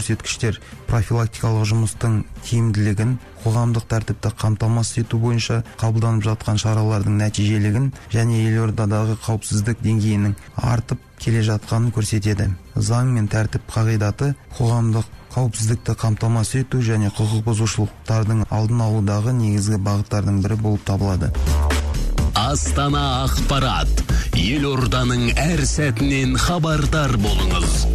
көрсеткіштер профилактикалық жұмыстың тиімділігін, қоғамдық тәртіпті қамтамасыз ету бойынша қабылданып жатқан шаралардың нәтижелігін және елордадағы қауіпсіздік деңгейінің артып келе жатқанын көрсетеді. Заң мен тәртіп қағидаты қоғамдық қауіпсіздікті қамтамасыз ету және құқық бұзушылықтардың алдын алудағы негізгі бағыттардың бірі болып табылады. Астана ақпарат. Елорданың әр сәтінен хабардар болыңыз.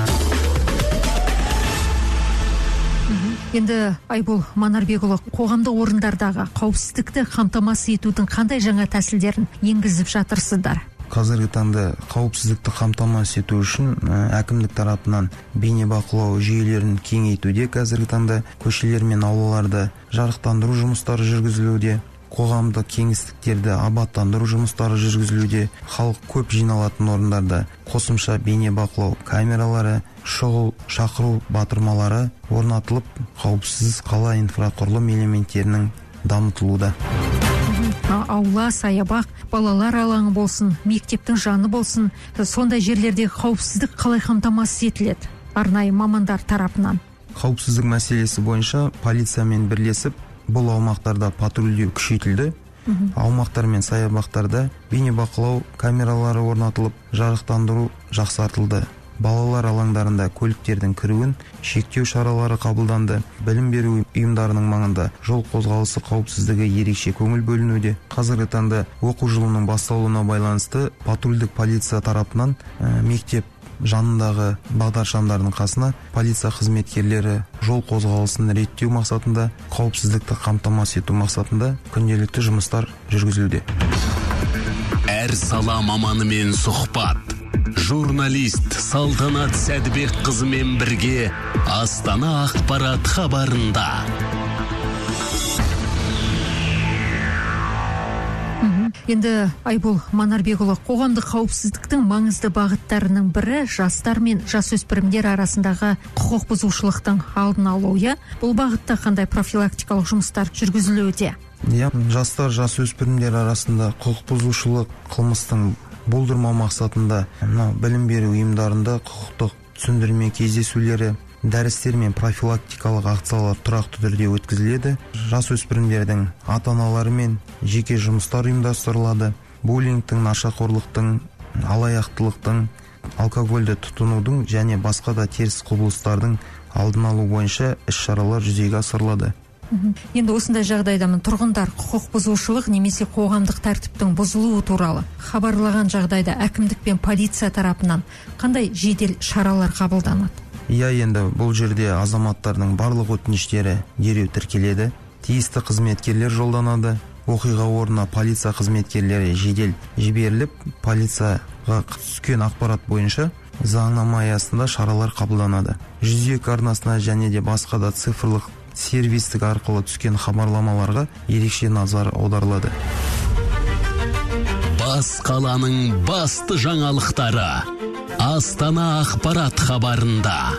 Енді Айбол Манарбекұлы, қоғамдық орындардағы қауіпсіздікті қамтамасыз етудің қандай жаңа тәсілдерін енгізіп жатырсыздар? Қазіргі таңда қауіпсіздікті қамтамасыз ету үшін әкімдік тарапынан бейнебақылау жүйелерін кеңейтуде. Қазіргі таңда көшелер мен аулаларда жарықтандыру жұмыстары жүргізілуде. Қоғамдық кеңістіктерді абаттандыру жұмыстары жүргізілуде. Халық көп жиналатын орындарда қосымша бейнебақылау камералары, шұғыл шақыру батырмалары орнатылып, қауіпсіз қала инфрақұрылым элементтерінің дамытылуда. Аула, саябақ, балалар алаңы болсын, мектептің жаны болсын, сондай жерлерде қауіпсіздік қалай қамтамасыз етіледі? Арнайы мамандар тарапынан. Қауіпсіздік мәселесі бойынша полициямен бірлесіп, бұл аумақтарда патрульдеу күшейтілді. Аумақтар мен саябақтарда бейнебақылау камералары орнатылып, жарықтандыру жақсартылды. Балалар алаңдарында көліктердің кіруін шектеу шаралары қабылданды. Білім беру ұйымдарының маңында жол қозғалысы қауіпсіздігі ерекше көңіл бөлінуде. Қазіргі таңда оқу жылының басталуына байланысты патрульдік полиция тарапынан мектеп жанындағы бағдаршамдардың қасына полиция қызметкерлері жол қозғалысын реттеу мақсатында, қауіпсіздікті қамтамасыз ету мақсатында күнделікті жұмыстар жүргізілуде. Әр сала маманымен сұхбат. Журналист Салтанат Сәдібек қызымен бірге Астана ақпарат хабарында. Енді Айбол Манарбекұлы, қоғамдық қауіпсіздіктің маңызды бағыттарының бірі жастар мен жасөспірімдер арасындағы құқық бұзушылықтың алдын алу. Бұл бағытта қандай профилактикалық жұмыстар жүргізілуде? Жастар, жасөспірімдер арасында құқық бұзушылық қылмыстың болдырмау мақсатында білім беру ұйымдарында құқықтық түсіндірме кездесулері, дәрістер мен профилактикалық акциялар тұрақты түрде өткізіледі. Жасөспірімдердің ата-аналары мен жеке жұмыстар ұйымдастырылады. Буллингтің, нашақорлықтың, алаяқтылықтың, алкогольді тұтынудың және басқа да теріс құбылыстардың алдын алу бойынша іс-шаралар жүзеге асырылады. Енді осындай жағдайдамын тұрғындар құқық бұзушылық немесе қоғамдық тәртіптің бұзылуы туралы хабарлаған жағдайда әкімдік пен полиция тарапынан қандай жедел шаралар қабылданады? Енді бұл жерде азаматтардың барлық өтініштері дереу тіркеледі. Тиісті қызметкерлер жолданады. Оқиға орнына полиция қызметкерлері жедел жіберіліп, полицияға түскен ақпарат бойынша заңнама аясында шаралар қабылданады. 102 арнасына және де басқа да цифрлық сервистік арқылы түскен хабарламаларға ерекше назар аударылады. Бас қаланың басты жаңалықтары Астана ақпарат хабарында.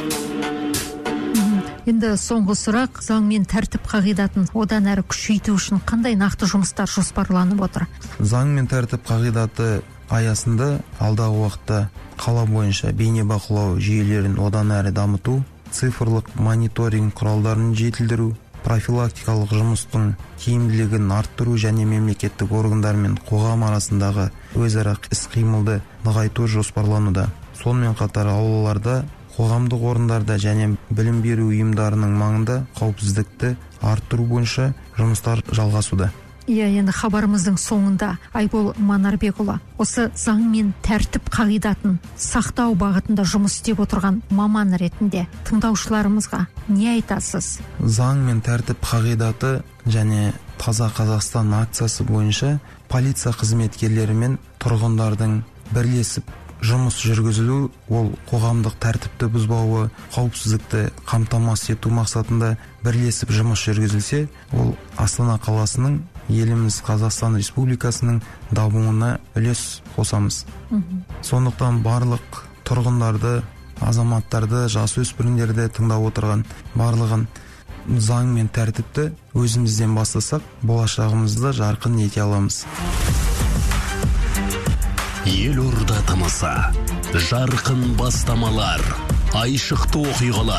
Енді соңғы сұрақ, заң мен тәртіп қағидатын одан әрі күшейту үшін қандай нақты жұмыстар жоспарланып отыр? Заң мен тәртіп қағидаты аясында алдағы уақытта қала бойынша бейнебақылау жүйелерін одан әрі дамыту, цифрлық мониторинг құралдарын жетілдіру, профилактикалық жұмыстың тиімділігін арттыру және мемлекеттік органдар мен қоғам арасындағы өзара іс-қимылды нығайту жоспарлануда. Сонымен қатар аулаларда, қоғамдық орындарда және білім беру ұйымдарының маңында қауіпсіздікті арттыру бойынша жұмыстар жалғасуда. Енді хабарымыздың соңында Айбол Манарбекұлы, осы заң мен тәртіп қағидатын сақтау бағытында жұмыс істеп отырған маман ретінде тыңдаушыларымызға не айтасыз? Заң мен тәртіп қағидаты және Таза Қазақстан акциясы бойынша полиция қызметкерлері мен тұрғындардың бірлесіп жұмыс жүргізілу, ол қоғамдық тәртіпті бұзбауы, қауіпсіздікті қамтамасыз ету мақсатында бірлесіп жұмыс жүргізілсе, ол Астана қаласының, еліміз Қазақстан Республикасының дамуына үлес қосамыз. Сондықтан барлық тұрғындарды, азаматтарды, жасөспірімдерді тыңдап отырған барлығын заң мен тәртіпті өзімізден бастасақ, болашағымызды жарқын ете аламыз. Елорда тынысы, жарқын бастамалар, айшықты оқиғалар.